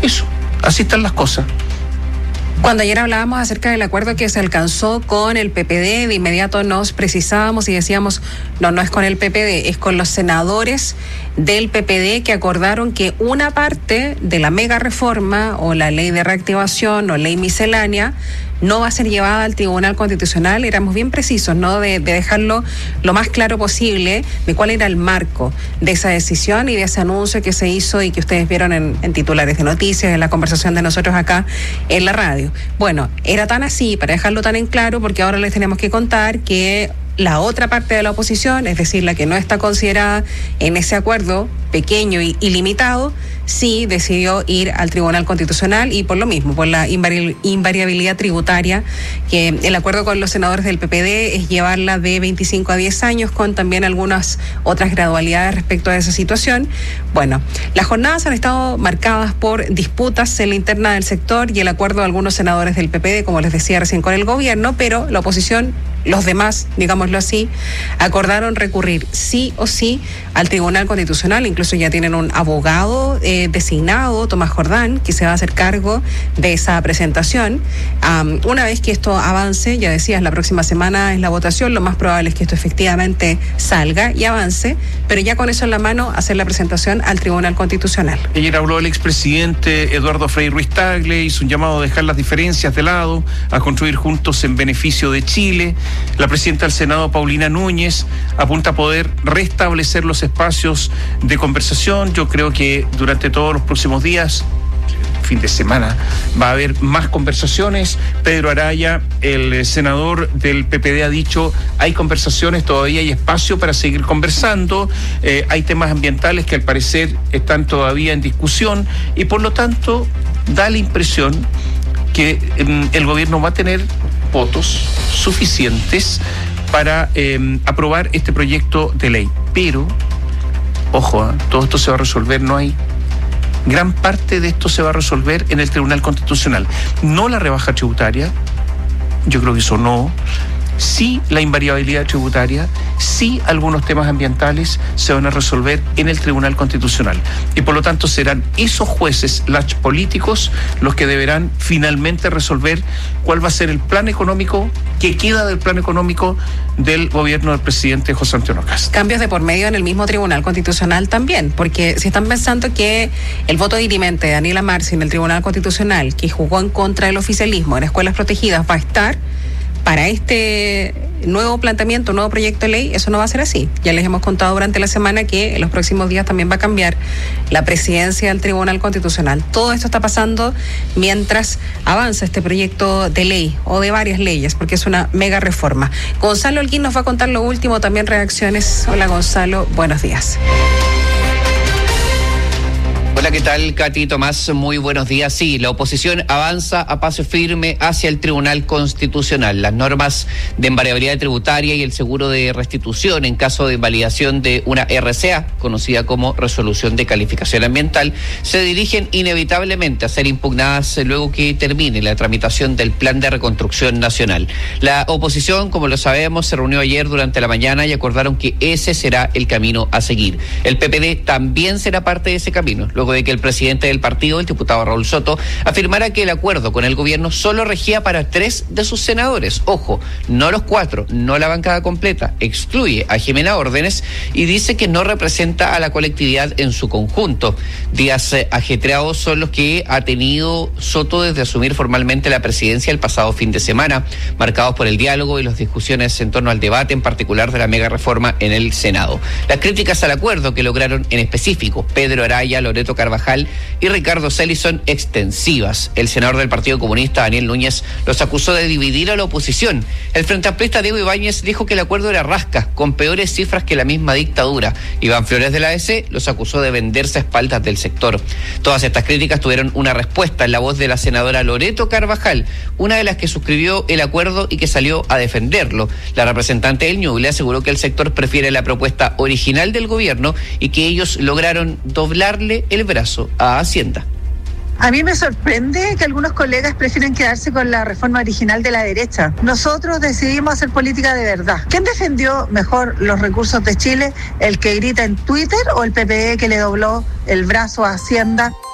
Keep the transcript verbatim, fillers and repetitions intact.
Eso, así están las cosas. Cuando ayer hablábamos acerca del acuerdo que se alcanzó con el P P D, de inmediato nos precisábamos y decíamos, no, no es con el P P D, es con los senadores del P P D que acordaron que una parte de la mega reforma o la ley de reactivación o ley miscelánea no va a ser llevada al Tribunal Constitucional. Éramos bien precisos, ¿no? De, de dejarlo lo más claro posible de cuál era el marco de esa decisión y de ese anuncio que se hizo y que ustedes vieron en, en titulares de noticias, en la conversación de nosotros acá en la radio. Bueno, era tan así, para dejarlo tan en claro, porque ahora les tenemos que contar que la otra parte de la oposición, es decir, la que no está considerada en ese acuerdo pequeño y ilimitado, sí decidió ir al Tribunal Constitucional y por lo mismo, por la invari- invariabilidad tributaria, que el acuerdo con los senadores del P P D es llevarla de veinticinco a diez años con también algunas otras gradualidades respecto a esa situación. Bueno, las jornadas han estado marcadas por disputas en la interna del sector y el acuerdo de algunos senadores del P P D, como les decía recién, con el gobierno, pero la oposición, los demás, digámoslo así, acordaron recurrir sí o sí al Tribunal Constitucional. Incluso ya tienen un abogado eh, designado, Tomás Jordán, que se va a hacer cargo de esa presentación. Um, una vez que esto avance, ya decías, la próxima semana es la votación, lo más probable es que esto efectivamente salga y avance, pero ya con eso en la mano, hacer la presentación al Tribunal Constitucional. Ayer habló el expresidente Eduardo Frei Ruiz Tagle, hizo un llamado a dejar las diferencias de lado, a construir juntos en beneficio de Chile. La presidenta del Senado, Paulina Núñez, apunta a poder restablecer los espacios de conversación. Yo creo que durante todos los próximos días, fin de semana, va a haber más conversaciones. Pedro Araya, el senador del P P D, ha dicho, hay conversaciones, todavía hay espacio para seguir conversando, eh, hay temas ambientales que al parecer están todavía en discusión y por lo tanto da la impresión que eh, el gobierno va a tener votos suficientes para eh, aprobar este proyecto de ley. Pero, ojo, ¿eh? todo esto se va a resolver, no hay... Gran parte de esto se va a resolver en el Tribunal Constitucional. No la rebaja tributaria, yo creo que eso no. Sí la invariabilidad tributaria, sí algunos temas ambientales se van a resolver en el Tribunal Constitucional. Y por lo tanto serán esos jueces, los políticos, los que deberán finalmente resolver cuál va a ser el plan económico que queda del plan económico del gobierno del presidente José Antonio Kast. Cambios de por medio en el mismo Tribunal Constitucional también, porque si están pensando que el voto dirimente de Daniela Marci en el Tribunal Constitucional, que jugó en contra del oficialismo en escuelas protegidas, va a estar para este nuevo planteamiento, nuevo proyecto de ley, eso no va a ser así. Ya les hemos contado durante la semana que en los próximos días también va a cambiar la presidencia del Tribunal Constitucional. Todo esto está pasando mientras avanza este proyecto de ley o de varias leyes, porque es una mega reforma. Gonzalo Holguín nos va a contar lo último, también reacciones. Hola Gonzalo, buenos días. Hola, ¿qué tal, Katy, Tomás? Muy buenos días. Sí, la oposición avanza a paso firme hacia el Tribunal Constitucional. Las normas de invariabilidad tributaria y el seguro de restitución en caso de invalidación de una R C A, conocida como Resolución de Calificación Ambiental, se dirigen inevitablemente a ser impugnadas luego que termine la tramitación del Plan de Reconstrucción Nacional. La oposición, como lo sabemos, se reunió ayer durante la mañana y acordaron que ese será el camino a seguir. El P P D también será parte de ese camino, luego de que el presidente del partido, el diputado Raúl Soto, afirmara que el acuerdo con el gobierno solo regía para tres de sus senadores. Ojo, no los cuatro, no la bancada completa. Excluye a Jimena Órdenes y dice que no representa a la colectividad en su conjunto. Días eh, ajetreados son los que ha tenido Soto desde asumir formalmente la presidencia el pasado fin de semana, marcados por el diálogo y las discusiones en torno al debate, en particular de la mega reforma en el Senado. Las críticas al acuerdo que lograron en específico Pedro Araya, Loreto Carvajal y Ricardo Celis son extensivas. El senador del Partido Comunista, Daniel Núñez, los acusó de dividir a la oposición. El frente amplista Diego Ibáñez dijo que el acuerdo era rasca, con peores cifras que la misma dictadura. Iván Flores de la A D C los acusó de venderse a espaldas del sector. Todas estas críticas tuvieron una respuesta en la voz de la senadora Loreto Carvajal, una de las que suscribió el acuerdo y que salió a defenderlo. La representante del Ñuble aseguró que el sector prefiere la propuesta original del gobierno y que ellos lograron doblarle el brazo a Hacienda. A mí me sorprende que algunos colegas prefieren quedarse con la reforma original de la derecha. Nosotros decidimos hacer política de verdad. ¿Quién defendió mejor los recursos de Chile? ¿El que grita en Twitter o el P P D que le dobló el brazo a Hacienda?